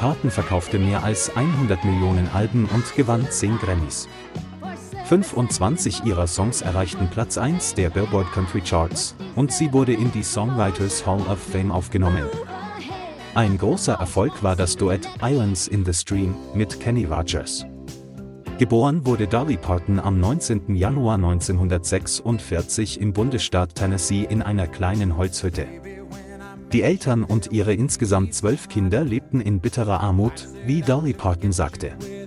Parton verkaufte mehr als 100 Millionen Alben und gewann 10 Grammys. 25 ihrer Songs erreichten Platz 1 der Billboard Country Charts, und sie wurde in die Songwriters Hall of Fame aufgenommen. Ein großer Erfolg war das Duett Islands in the Stream mit Kenny Rogers. Geboren wurde Dolly Parton am 19. Januar 1946 im Bundesstaat Tennessee in einer kleinen Holzhütte. Die Eltern und ihre insgesamt 12 Kinder lebten in bitterer Armut, wie Dolly Parton sagte.